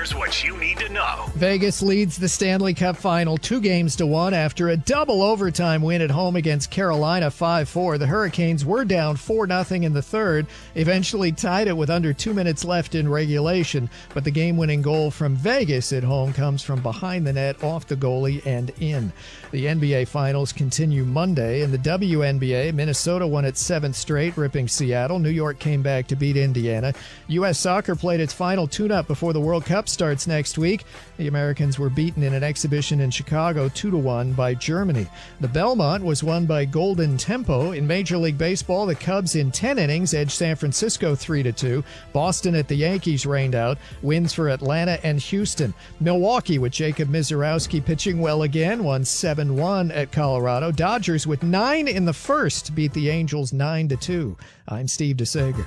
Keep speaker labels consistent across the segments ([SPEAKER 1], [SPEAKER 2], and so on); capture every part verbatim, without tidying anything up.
[SPEAKER 1] Here's what you need to know.
[SPEAKER 2] Vegas leads the Stanley Cup final two games to one after a double overtime win at home against Carolina five four. The Hurricanes were down four nothing in the third, eventually tied it with under two minutes left in regulation. But the game-winning goal from Vegas at home comes from behind the net, off the goalie, and in. The N B A Finals continue Monday. In the W N B A, Minnesota won its seventh straight, ripping Seattle. New York came back to beat Indiana. U S Soccer played its final tune-up before the World Cup starts next week. The Americans were beaten in an exhibition in Chicago two to one by Germany. The Belmont was won by Golden Tempo. In Major League Baseball, the Cubs in ten innings edged San Francisco three to two. Boston at the Yankees rained out. Wins for Atlanta and Houston. Milwaukee, with Jacob Misiorowski pitching well again, won seven one at Colorado. Dodgers with nine in the first beat the Angels nine to two. I'm Steve DeSager.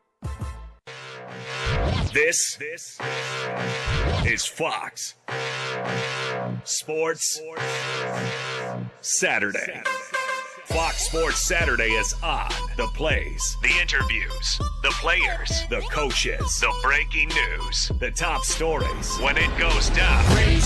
[SPEAKER 1] This, this is Fox Sports Saturday. Fox Sports Saturday is on. The plays, the interviews, the players, the coaches, the breaking news, the top stories. When it goes down,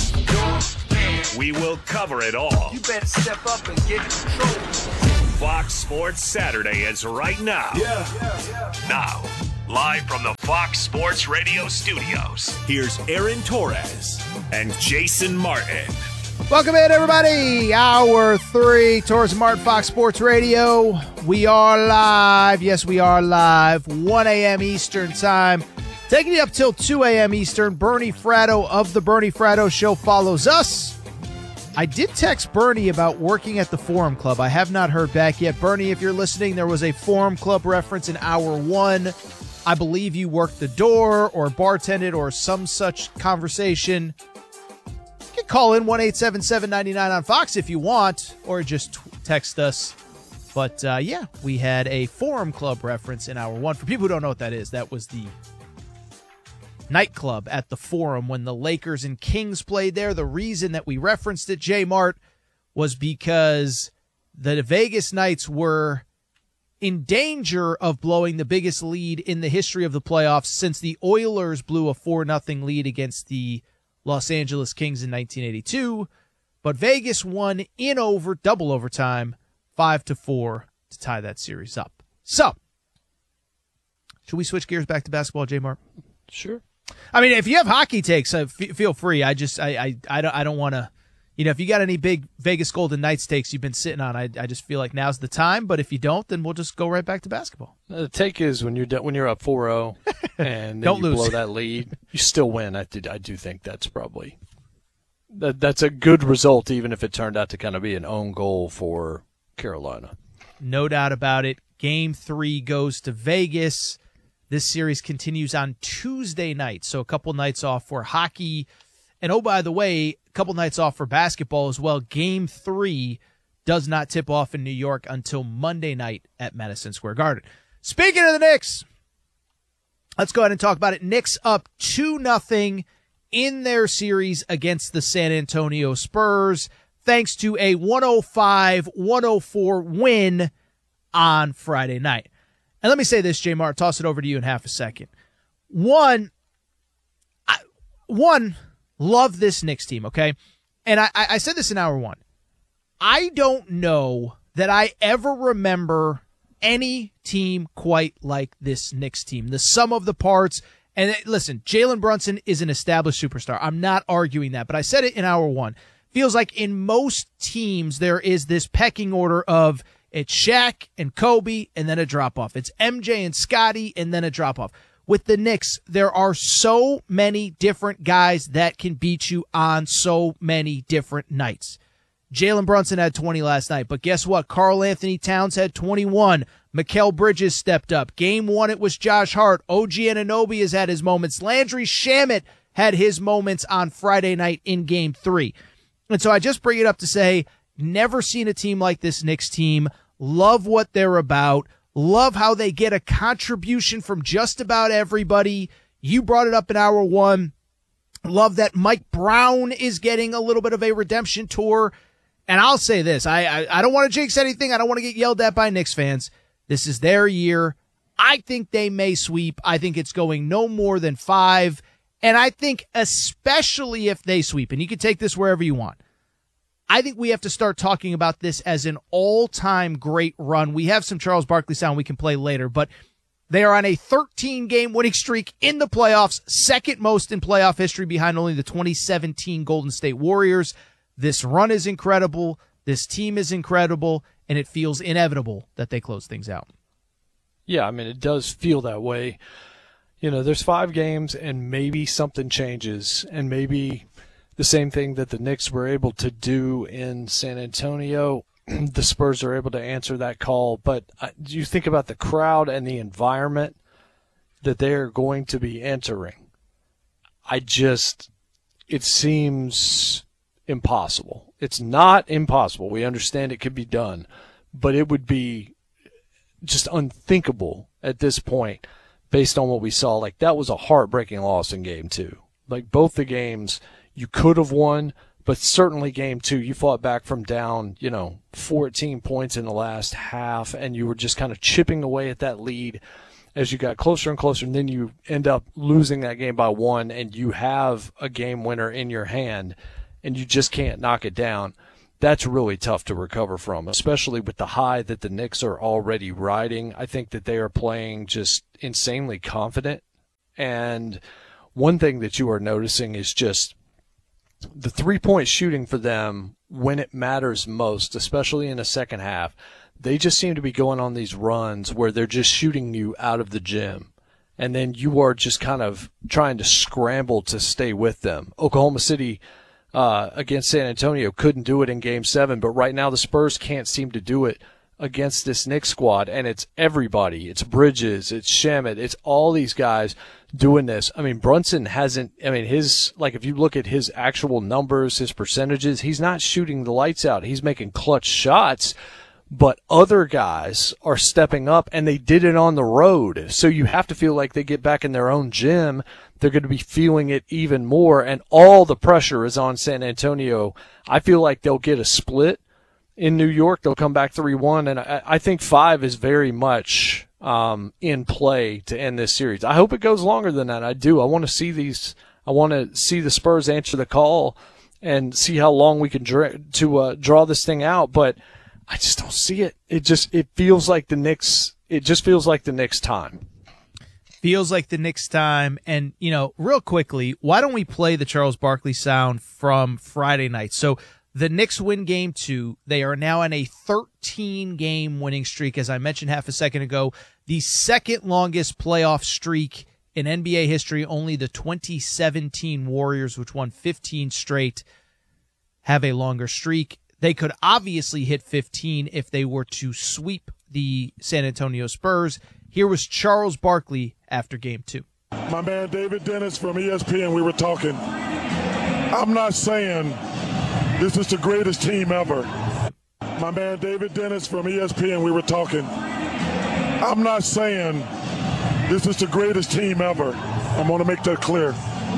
[SPEAKER 1] we will cover it all.
[SPEAKER 3] You better step up and get in control.
[SPEAKER 1] Fox Sports Saturday is right now.
[SPEAKER 3] Yeah, yeah, yeah.
[SPEAKER 1] Now, live from the Fox Sports Radio studios, here's Aaron Torres and Jason Martin.
[SPEAKER 4] Welcome in, everybody. Hour three, Torres and Martin, Fox Sports Radio. We are live. Yes, we are live. one a.m. Eastern time. Taking you up till two a.m. Eastern. Bernie Fratto of the Bernie Fratto Show follows us. I did text Bernie about working at the Forum Club. I have not heard back yet. Bernie, if you're listening, there was a Forum Club reference in hour one. I believe you worked the door or bartended or some such conversation. You can call in one eight seven seven nine nine on Fox if you want, or just t- text us. But, uh, yeah, we had a Forum Club reference in hour one. For people who don't know what that is, that was the nightclub at the Forum when the Lakers and Kings played there. The reason that we referenced it, J Mart, was because the Vegas Knights were in danger of blowing the biggest lead in the history of the playoffs since the Oilers blew a four nothing lead against the Los Angeles Kings in nineteen eighty-two. But Vegas won in over double overtime, five to four, to tie that series up. So, should we switch gears back to basketball, J Mart?
[SPEAKER 5] Sure.
[SPEAKER 4] I mean, if you have hockey takes, uh, f- feel free. I just, I, I, I don't, I don't want to, you know, if you got any big Vegas Golden Knights takes you've been sitting on, I, I just feel like now's the time. But if you don't, then we'll just go right back to basketball.
[SPEAKER 5] The take is when you're when you're up four oh and then
[SPEAKER 4] Don't
[SPEAKER 5] you
[SPEAKER 4] lose.
[SPEAKER 5] blow that lead, you still win. I did, I do think that's probably that that's a good result, even if it turned out to kind of be an own goal for Carolina.
[SPEAKER 4] No doubt about it. Game three goes to Vegas. This series continues on Tuesday night, so a couple nights off for hockey. And oh, by the way, a couple nights off for basketball as well. Game three does not tip off in New York until Monday night at Madison Square Garden. Speaking of the Knicks, let's go ahead and talk about it. Knicks up two nothing in their series against the San Antonio Spurs, thanks to a one oh five one oh four win on Friday night. And let me say this, J Mart, toss it over to you in half a second. One, I, one, love this Knicks team, okay? And I, I said this in hour one. I don't know that I ever remember any team quite like this Knicks team. The sum of the parts, and it, listen, Jalen Brunson is an established superstar. I'm not arguing that, but I said it in hour one. Feels like in most teams there is this pecking order of it's Shaq and Kobe and then a drop-off. It's M J and Scottie and then a drop-off. With the Knicks, there are so many different guys that can beat you on so many different nights. Jalen Brunson had twenty last night, but guess what? Karl Anthony Towns had twenty-one. Mikal Bridges stepped up. Game one, it was Josh Hart. O G Anunoby has had his moments. Landry Shamet had his moments on Friday night in game three. And so I just bring it up to say, never seen a team like this Knicks team. Love what they're about. Love how they get a contribution from just about everybody. You brought it up in hour one. Love that Mike Brown is getting a little bit of a redemption tour. And I'll say this. I, I, I don't want to jinx anything. I don't want to get yelled at by Knicks fans. This is their year. I think they may sweep. I think it's going no more than five. And I think especially if they sweep, and you can take this wherever you want, I think we have to start talking about this as an all-time great run. We have some Charles Barkley sound we can play later, but they are on a thirteen-game winning streak in the playoffs, second most in playoff history behind only the twenty seventeen Golden State Warriors. This run is incredible. This team is incredible, and it feels inevitable that they close things out.
[SPEAKER 5] Yeah, I mean, it does feel that way. You know, there's five games, and maybe something changes, and maybe the same thing that the Knicks were able to do in San Antonio, the Spurs are able to answer that call. But uh, you think about the crowd and the environment that they're going to be entering. I just, it seems impossible. It's not impossible. We understand it could be done, but it would be just unthinkable at this point based on what we saw. Like, that was a heartbreaking loss in game two. Like, both the games you could have won, but certainly game two, you fought back from down, you know, fourteen points in the last half, and you were just kind of chipping away at that lead as you got closer and closer, and then you end up losing that game by one, and you have a game winner in your hand, and you just can't knock it down. That's really tough to recover from, especially with the high that the Knicks are already riding. I think that they are playing just insanely confident, and one thing that you are noticing is just the three-point shooting for them when it matters most, especially in the second half. They just seem to be going on these runs where they're just shooting you out of the gym, and then you are just kind of trying to scramble to stay with them. Oklahoma City uh, against San Antonio couldn't do it in Game seven, but right now the Spurs can't seem to do it against this Knicks squad, and it's everybody. It's Bridges, it's Shamet, it's all these guys doing this. I mean, Brunson hasn't, I mean, his, like, if you look at his actual numbers, his percentages, he's not shooting the lights out. He's making clutch shots, but other guys are stepping up, and they did it on the road. So you have to feel like they get back in their own gym. They're going to be feeling it even more, and all the pressure is on San Antonio. I feel like they'll get a split in New York. They'll come back three one, and I, I think five is very much um, in play to end this series. I hope it goes longer than that. I do. I want to see these. I want to see the Spurs answer the call and see how long we can dra- to uh, draw this thing out. But I just don't see it. It just it feels like the Knicks. It just feels like the Knicks' time.
[SPEAKER 4] Feels like the Knicks' time. And, you know, real quickly, why don't we play the Charles Barkley sound from Friday night? So the Knicks win game two. They are now on a thirteen-game winning streak, as I mentioned half a second ago. The second longest playoff streak in N B A history. Only the twenty seventeen Warriors, which won fifteen straight, have a longer streak. They could obviously hit fifteen if they were to sweep the San Antonio Spurs. Here was Charles Barkley after game two.
[SPEAKER 6] My man David Dennis from E S P N, we were talking. I'm not saying this is the greatest team ever. My man David Dennis from E S P N, we were talking. I'm not saying this is the greatest team ever. I'm going to make that clear.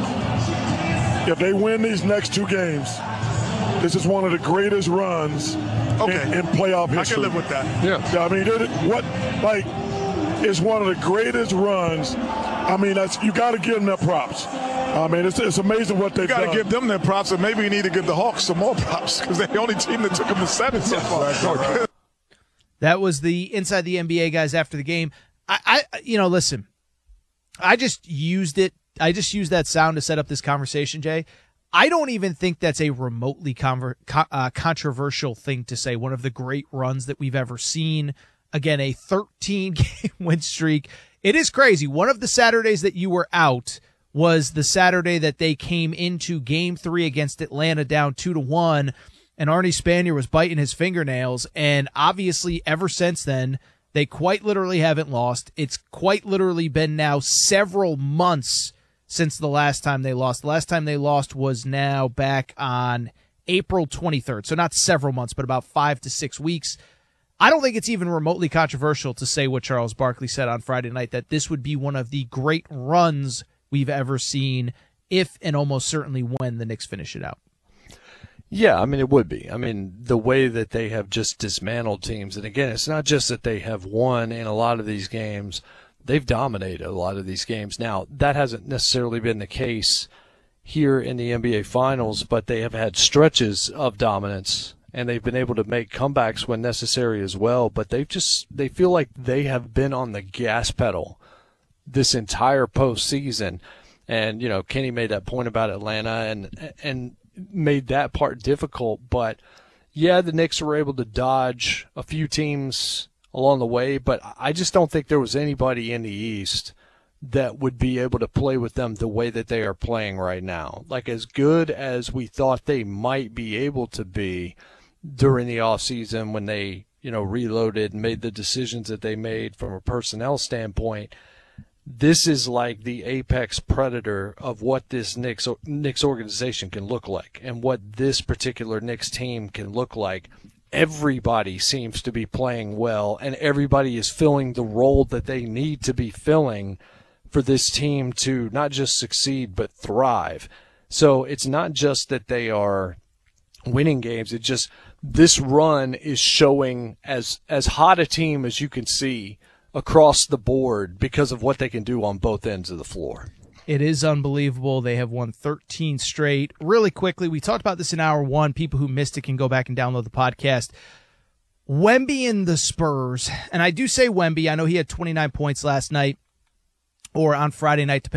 [SPEAKER 6] If they win these next two games, this is one of the greatest runs
[SPEAKER 7] okay.
[SPEAKER 6] in, in playoff history.
[SPEAKER 7] I can live with that.
[SPEAKER 6] Yeah. I mean, what, like, it's one of the greatest runs. I mean, that's, you got to give them their props. I mean, it's, it's amazing what they've
[SPEAKER 7] done. You got
[SPEAKER 6] to
[SPEAKER 7] give them their props, and maybe we need to give the Hawks some more props because they're the only team that took them to seven so far.
[SPEAKER 4] That was the Inside the N B A guys after the game. I, I, you know, listen, I just used it. I just used that sound to set up this conversation, Jay. I don't even think that's a remotely conver- co- uh, controversial thing to say. One of the great runs that we've ever seen. Again, a thirteen-game win streak. It is crazy. One of the Saturdays that you were out was the Saturday that they came into game three against Atlanta down two to one, and Arnie Spanier was biting his fingernails. And obviously, ever since then, they quite literally haven't lost. It's quite literally been now several months since the last time they lost. The last time they lost was now back on April twenty-third. So not several months, but about five to six weeks. I don't think it's even remotely controversial to say what Charles Barkley said on Friday night, that this would be one of the great runs we've ever seen if and almost certainly when the Knicks finish it out.
[SPEAKER 5] Yeah, I mean, it would be. I mean, the way that they have just dismantled teams. And again, it's not just that they have won in a lot of these games, they've dominated a lot of these games. Now, that hasn't necessarily been the case here in the N B A Finals, but they have had stretches of dominance, and they've been able to make comebacks when necessary as well. But they've just they feel like they have been on the gas pedal this entire postseason. And, you know, Kenny made that point about Atlanta and and made that part difficult. But, yeah, the Knicks were able to dodge a few teams along the way, but I just don't think there was anybody in the East that would be able to play with them the way that they are playing right now. Like, as good as we thought they might be able to be during the offseason when they, you know, reloaded and made the decisions that they made from a personnel standpoint, this is like the apex predator of what this Knicks, Knicks organization can look like and what this particular Knicks team can look like. Everybody seems to be playing well, and everybody is filling the role that they need to be filling for this team to not just succeed but thrive. So it's not just that they are winning games. It just this run is showing as as hot a team as you can see across the board because of what they can do on both ends of the floor.
[SPEAKER 4] It is unbelievable. They have won thirteen straight. Really quickly, we talked about this in hour one. People who missed it can go back and download the podcast. Wemby and the Spurs, and I do say Wemby. I know he had twenty-nine points last night or on Friday night, depending